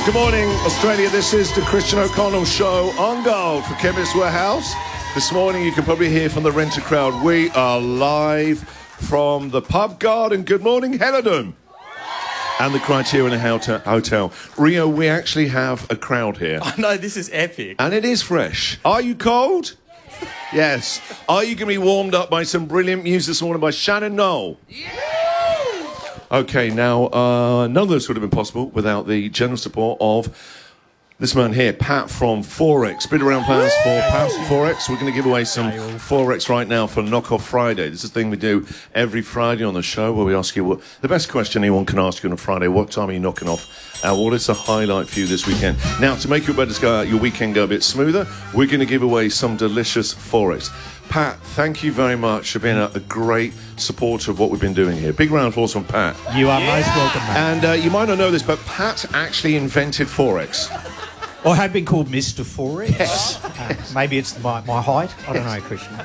Good morning, Australia. This is the Christian O'Connell Show on Gold for Chemist Warehouse. This morning, you can probably hear from the renter crowd, we are live from the Pub Garden. Good morning, Helidon. And the Criterion Hotel. Rio, we actually have a crowd here. Oh, no, this is epic. And it is fresh. Are you cold? Yes. Are you going to be warmed up by some brilliant music this morning by Shannon Knoll? Yeah! Okay, now, none of this would have been possible without the generous support of this man here, Pat from Forex. Bid around plans for Pat from Forex. We're going to give away some Forex right now for Knock-Off Friday. This is a thing we do every Friday on the show where we ask you the best question anyone can ask you on a Friday. What time are you knocking off? What is the highlight for you this weekend? Now, to make your weekend go a bit smoother, we're going to give away some delicious Forex. Pat, thank you very much for being a great supporter of what we've been doing here. Big round of applause from Pat. You are most welcome, mate. And you might not know this, but Pat actually invented Forex. I have been called Mr. Forex. Yes. Maybe it's my height. I don't know, Christian.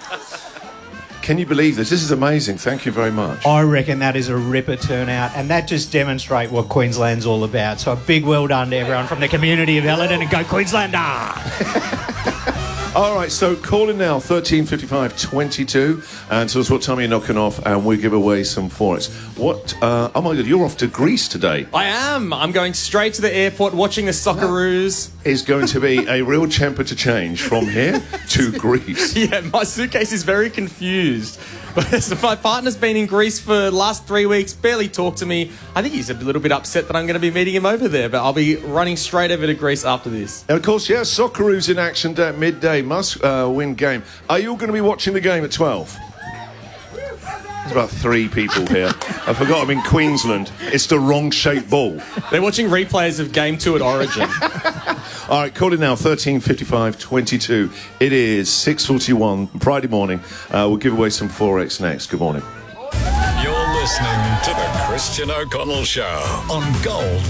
Can you believe this? This is amazing. Thank you very much. I reckon that is a ripper turnout, and that just demonstrates what Queensland's all about. So a big well done to everyone from the community of Helidon, and go Queenslander! All right, so call in now, 1355 22, and tell us what time you're knocking off, and we give away some Forex. Oh my God, you're off to Greece today. I am. I'm going straight to the airport, watching the Socceroos. Is going to be a real temperature change from here to Greece. Yeah, my suitcase is very confused. My partner's been in Greece for the last 3 weeks, barely talked to me. I think he's a little bit upset that I'm going to be meeting him over there, but I'll be running straight over to Greece after this. And of course, yeah, Socceroos in action at midday, must-win game. Are you all going to be watching the game at 12? There's about 3 people here. I forgot I'm in Queensland. It's the wrong-shaped ball. They're watching replays of Game 2 at Origin. All right, call it now, 1355 22. It is 6:41, Friday morning. We'll give away some Forex next. Good morning. You're listening to the Christian O'Connell Show on Gold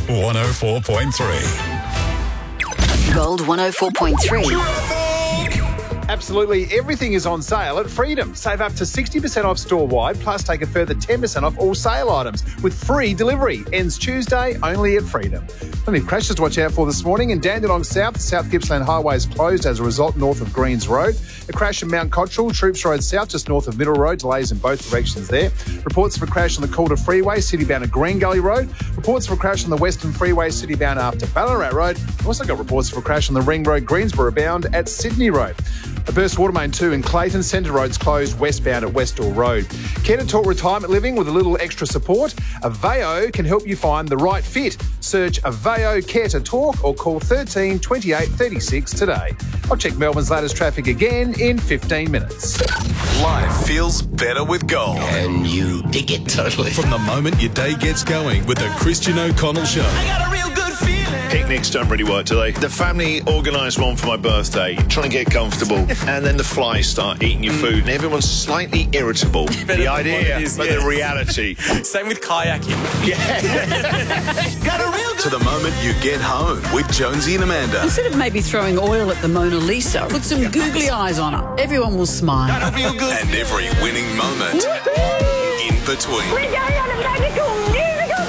104.3. Gold 104.3. Absolutely everything is on sale at Freedom. Save up to 60% off store-wide, plus take a further 10% off all sale items with free delivery. Ends Tuesday, only at Freedom. Plenty of crashes to watch out for this morning. In Dandenong South, the South Gippsland Highway is closed as a result north of Greens Road. A crash in Mount Cottrell, Troops Road South, just north of Middle Road. Delays in both directions there. Reports of a crash on the Calder Freeway, city-bound at Green Gully Road. Reports of a crash on the Western Freeway, city-bound after Ballarat Road. Also got reports of a crash on the Ring Road, Greensboro bound at Sydney Road. A burst water main 2 in Clayton. Centre Road's closed westbound at Westall Road. Care to talk retirement living with a little extra support? Aveo can help you find the right fit. Search Aveo Care to Talk or call 13 28 36 today. I'll check Melbourne's latest traffic again in 15 minutes. Life feels better with Gold. And you dig it totally. From the moment your day gets going with the Christian O'Connell Show. I got a real good feeling. Picnics don't really work today. The family organised one for my birthday, trying to get comfortable, and then the flies start eating your food, and everyone's slightly irritable. The idea, but the reality. Same with kayaking. Got a real good To the moment you get home with Jonesy and Amanda. Instead of maybe throwing oil at the Mona Lisa, put some googly eyes on her. Everyone will smile. got a real good And every winning moment in between. We're going on a magical musical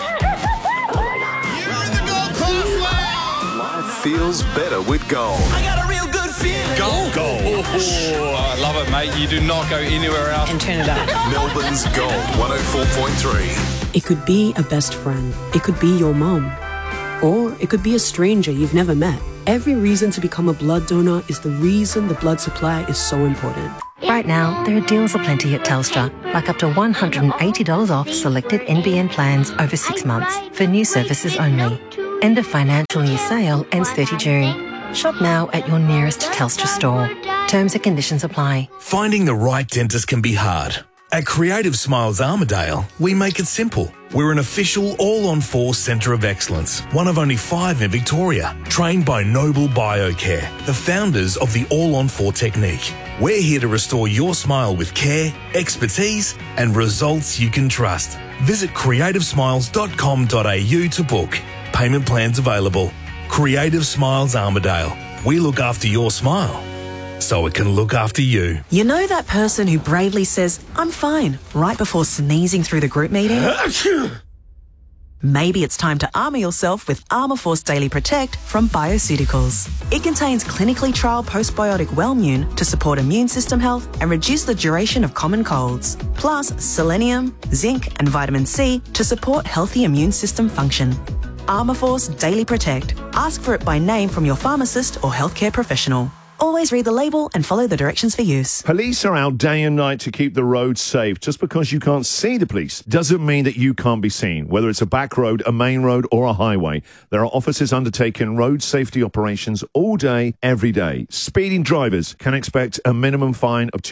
Life feels better with Gold. I got a real good feeling. Gold. Oh, I love it, mate. You do not go anywhere else. And turn it up. Melbourne's Gold 104.3. It could be a best friend. It could be your mom. Or it could be a stranger you've never met. Every reason to become a blood donor is the reason the blood supply is so important. Right now, there are deals aplenty at Telstra, like up to $180 off selected NBN plans over 6 months for new services only. End of financial year sale ends 30 June. Shop now at your nearest Telstra store. Terms and conditions apply. Finding the right dentist can be hard. At Creative Smiles Armidale, we make it simple. We're an official all-on-4 centre of excellence, one of only 5 in Victoria, trained by Noble Biocare, the founders of the all-on-4 technique. We're here to restore your smile with care, expertise, and results you can trust. Visit creativesmiles.com.au to book. Payment plans available. Creative Smiles Armidale. We look after your smile, so it can look after you. You know that person who bravely says, "I'm fine," right before sneezing through the group meeting? Maybe it's time to armour yourself with Armour Force Daily Protect from Bioceuticals. It contains clinically trialled postbiotic Wellmune to support immune system health and reduce the duration of common colds. Plus selenium, zinc and vitamin C to support healthy immune system function. Armour Force Daily Protect. Ask for it by name from your pharmacist or healthcare professional. Always read the label and follow the directions for use. Police are out day and night to keep the roads safe. Just because you can't see the police doesn't mean that you can't be seen. Whether it's a back road, a main road or a highway, there are officers undertaking road safety operations all day, every day. Speeding drivers can expect a minimum fine of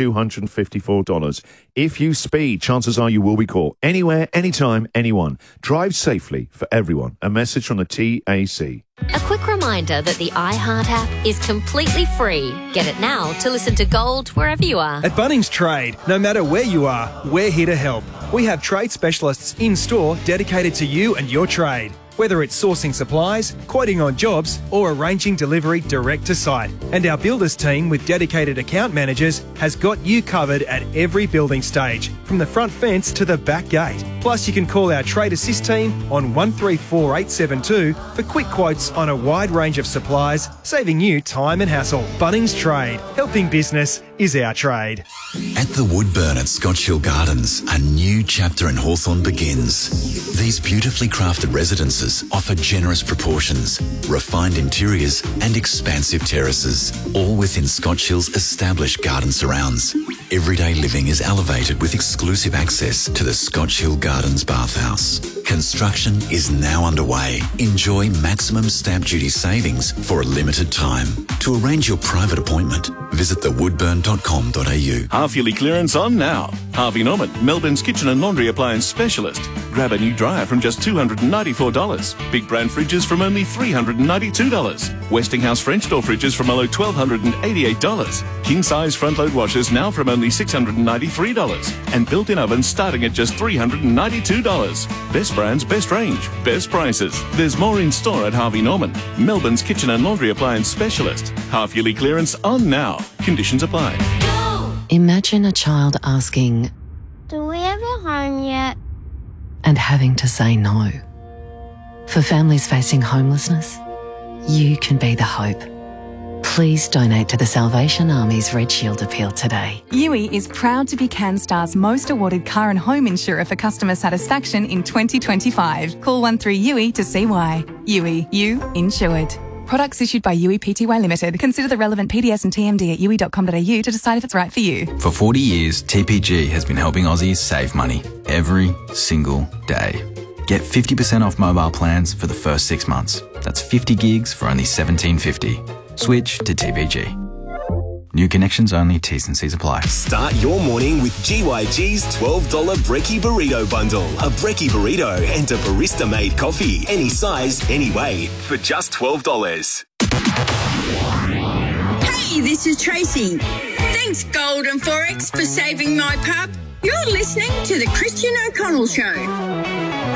$254. If you speed, chances are you will be caught. Anywhere, anytime, anyone. Drive safely for everyone. A message from the TAC. A quick reminder that the iHeart app is completely free. Get it now to listen to Gold wherever you are. At Bunnings Trade, no matter where you are, we're here to help. We have trade specialists in store dedicated to you and your trade. Whether it's sourcing supplies, quoting on jobs, or arranging delivery direct to site. And our builders team with dedicated account managers has got you covered at every building stage, from the front fence to the back gate. Plus, you can call our Trade Assist team on 134872 for quick quotes on a wide range of supplies, saving you time and hassle. Bunnings Trade. Helping business is our trade. At the Woodburn at Scotch Hill Gardens, a new chapter in Hawthorne begins. These beautifully crafted residences offer generous proportions, refined interiors and expansive terraces, all within Scotch Hill's established garden surrounds. Everyday living is elevated with exclusive access to the Scotch Hill Gardens bathhouse. Construction is now underway. Enjoy maximum stamp duty savings for a limited time. To arrange your private appointment, visit thewoodburn.com.au. Half-yearly clearance on now. Harvey Norman, Melbourne's kitchen and laundry appliance specialist. Grab a new dryer from just $294. Big brand fridges from only $392. Westinghouse French door fridges from only $1,288. King-size front-load washers now from only $693. And built-in ovens starting at just $392. Best brands, best range, best prices. There's more in store at Harvey Norman, Melbourne's kitchen and laundry appliance specialist. Half-yearly clearance on now. Conditions apply. Imagine a child asking, Do we have a home yet? and having to say no. For families facing homelessness, you can be the hope. Please donate to the Salvation Army's Red Shield appeal today. Yui is proud to be CanStar's most awarded car and home insurer for customer satisfaction in 2025. Call 13Yui to see why. Yui, you insured. Products issued by Yui Pty Limited. Consider the relevant PDS and TMD at yui.com.au to decide if it's right for you. For 40 years, TPG has been helping Aussies save money every single day. Get 50% off mobile plans for the first 6 months. That's 50 gigs for only $17.50. Switch to TPG. New connections only, T's and C's apply. Start your morning with GYG's $12 Brekkie Burrito Bundle. A Brekkie Burrito and a barista-made coffee. Any size, any way, for just $12. Hey, this is Tracy. Thanks, Golden Forex, for saving my pup. You're listening to The Christian O'Connell Show.